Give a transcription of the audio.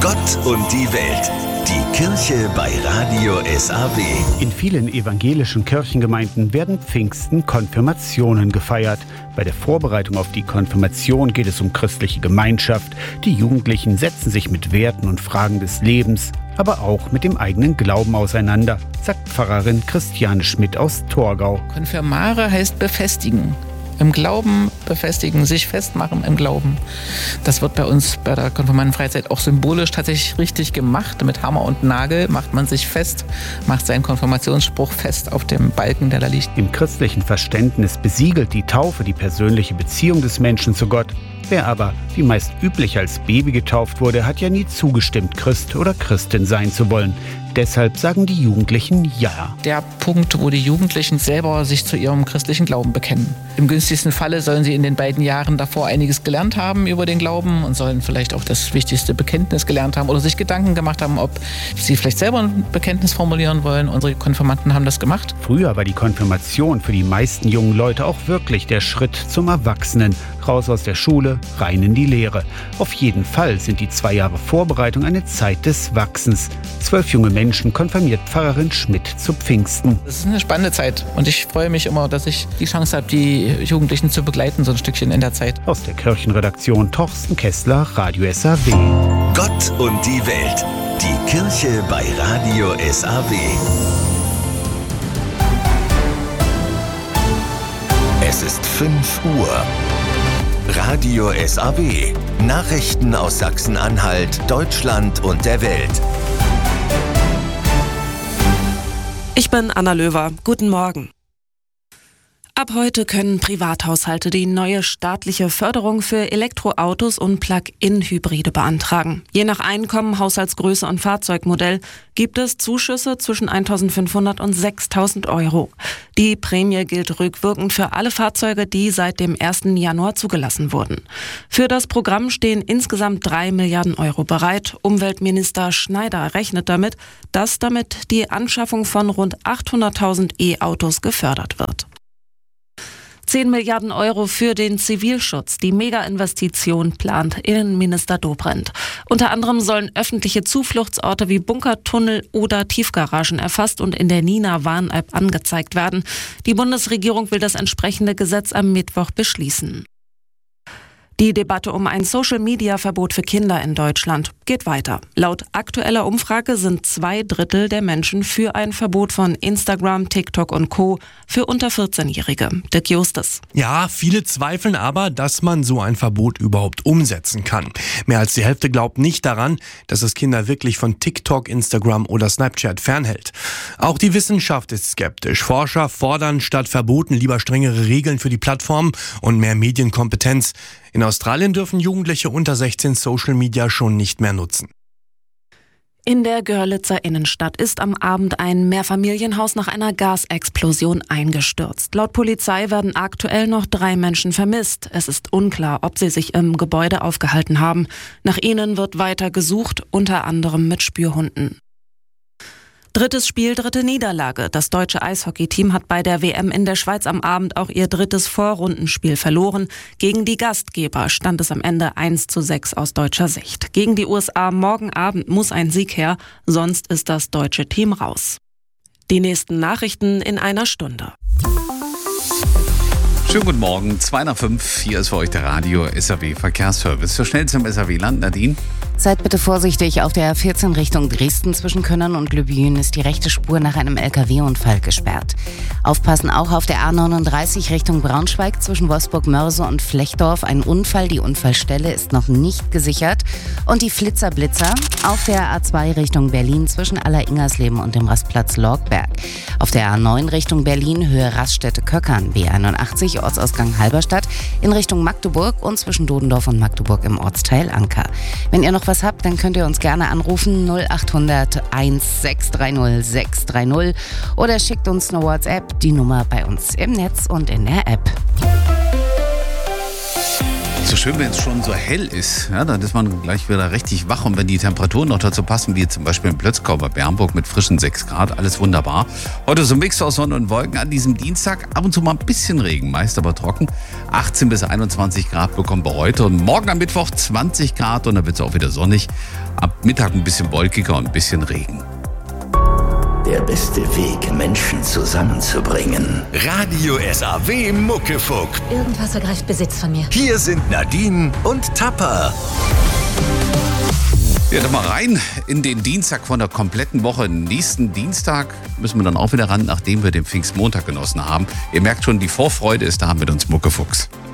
Gott und die Welt. Die Kirche bei Radio SAW. In vielen evangelischen Kirchengemeinden werden Pfingsten Konfirmationen gefeiert. Bei der Vorbereitung auf die Konfirmation geht es um christliche Gemeinschaft. Die Jugendlichen setzen sich mit Werten und Fragen des Lebens, aber auch mit dem eigenen Glauben auseinander, sagt Pfarrerin Christiane Schmidt aus Torgau. Konfirmare heißt befestigen. Im Glauben befestigen, sich festmachen im Glauben. Das wird bei uns bei der Konfirmandenfreizeit auch symbolisch tatsächlich richtig gemacht. Mit Hammer und Nagel macht man sich fest, macht seinen Konfirmationsspruch fest auf dem Balken, der da liegt. Im christlichen Verständnis besiegelt die Taufe die persönliche Beziehung des Menschen zu Gott. Wer aber, wie meist üblich, als Baby getauft wurde, hat ja nie zugestimmt, Christ oder Christin sein zu wollen. Deshalb sagen die Jugendlichen Ja. Der Punkt, wo die Jugendlichen selber sich zu ihrem christlichen Glauben bekennen. Im günstigsten Falle sollen sie in den beiden Jahren davor einiges gelernt haben über den Glauben und sollen vielleicht auch das wichtigste Bekenntnis gelernt haben oder sich Gedanken gemacht haben, ob sie vielleicht selber ein Bekenntnis formulieren wollen. Unsere Konfirmanden haben das gemacht. Früher war die Konfirmation für die meisten jungen Leute auch wirklich der Schritt zum Erwachsenen. Raus aus der Schule, rein in die Lehre. Auf jeden Fall sind die 2 Jahre Vorbereitung eine Zeit des Wachsens. 12 junge Menschen konfirmiert Pfarrerin Schmidt zu Pfingsten. Das ist eine spannende Zeit und ich freue mich immer, dass ich die Chance habe, die Jugendlichen zu begleiten, so ein Stückchen in der Zeit. Aus der Kirchenredaktion Torsten Kessler, Radio SAW. Gott und die Welt. Die Kirche bei Radio SAW. Es ist 5 Uhr. Radio SAW. Nachrichten aus Sachsen-Anhalt, Deutschland und der Welt. Ich bin Anna Löwer. Guten Morgen. Ab heute können Privathaushalte die neue staatliche Förderung für Elektroautos und Plug-in-Hybride beantragen. Je nach Einkommen, Haushaltsgröße und Fahrzeugmodell gibt es Zuschüsse zwischen 1.500 und 6.000 Euro. Die Prämie gilt rückwirkend für alle Fahrzeuge, die seit dem 1. Januar zugelassen wurden. Für das Programm stehen insgesamt 3 Milliarden Euro bereit. Umweltminister Schneider rechnet damit, dass damit die Anschaffung von rund 800.000 E-Autos gefördert wird. 10 Milliarden Euro für den Zivilschutz. Die Mega-Investition plant Innenminister Dobrindt. Unter anderem sollen öffentliche Zufluchtsorte wie Bunkertunnel oder Tiefgaragen erfasst und in der Nina-Warn-App angezeigt werden. Die Bundesregierung will das entsprechende Gesetz am Mittwoch beschließen. Die Debatte um ein Social-Media-Verbot für Kinder in Deutschland geht weiter. Laut aktueller Umfrage sind 2/3 der Menschen für ein Verbot von Instagram, TikTok und Co. für unter 14-Jährige. Dirk Justus. Ja, viele zweifeln aber, dass man so ein Verbot überhaupt umsetzen kann. Mehr als die Hälfte glaubt nicht daran, dass es Kinder wirklich von TikTok, Instagram oder Snapchat fernhält. Auch die Wissenschaft ist skeptisch. Forscher fordern statt Verboten lieber strengere Regeln für die Plattformen und mehr Medienkompetenz. In Australien dürfen Jugendliche unter 16 Social Media schon nicht mehr nutzen. In der Görlitzer Innenstadt ist am Abend ein Mehrfamilienhaus nach einer Gasexplosion eingestürzt. Laut Polizei werden aktuell noch 3 Menschen vermisst. Es ist unklar, ob sie sich im Gebäude aufgehalten haben. Nach ihnen wird weiter gesucht, unter anderem mit Spürhunden. Drittes Spiel, 3. Niederlage. Das deutsche Eishockeyteam hat bei der WM in der Schweiz am Abend auch ihr 3. Vorrundenspiel verloren. Gegen die Gastgeber stand es am Ende 1:6 aus deutscher Sicht. Gegen die USA morgen Abend muss ein Sieg her, sonst ist das deutsche Team raus. Die nächsten Nachrichten in einer Stunde. Schönen guten Morgen, 2:05. Hier ist für euch der Radio SAW Verkehrsservice. So schnell zum SAW-Land, Nadine. Seid bitte vorsichtig, auf der A14 Richtung Dresden zwischen Könnern und Lübben ist die rechte Spur nach einem LKW-Unfall gesperrt. Aufpassen auch auf der A39 Richtung Braunschweig zwischen Wolfsburg-Mörse und Flechdorf. Ein Unfall, die Unfallstelle ist noch nicht gesichert. Und die Flitzer-Blitzer auf der A2 Richtung Berlin zwischen Aller-Ingersleben und dem Rastplatz Lorgberg. Auf der A9 Richtung Berlin, Höhe Raststätte-Köckern, B81 Ortsausgang Halberstadt in Richtung Magdeburg und zwischen Dodendorf und Magdeburg im Ortsteil Anker. Wenn ihr noch was habt, dann könnt ihr uns gerne anrufen 0800 1630 630 oder schickt uns eine WhatsApp, die Nummer bei uns im Netz und in der App. So schön, wenn es schon so hell ist. Ja, dann ist man gleich wieder richtig wach. Und wenn die Temperaturen noch dazu passen, wie zum Beispiel in Plötzkau bei Bernburg mit frischen 6 Grad, alles wunderbar. Heute so ein Mix aus Sonne und Wolken an diesem Dienstag. Ab und zu mal ein bisschen Regen, meist aber trocken. 18 bis 21 Grad bekommen wir heute. Und morgen am Mittwoch 20 Grad und dann wird es auch wieder sonnig. Ab Mittag ein bisschen wolkiger und ein bisschen Regen. Der beste Weg, Menschen zusammenzubringen. Radio SAW Muckefuck. Irgendwas ergreift Besitz von mir. Hier sind Nadine und Tapper. Ja, dann mal rein in den Dienstag von der kompletten Woche. Nächsten Dienstag müssen wir dann auch wieder ran, nachdem wir den Pfingstmontag genossen haben. Ihr merkt schon, die Vorfreude ist da mit uns Muckefuchs.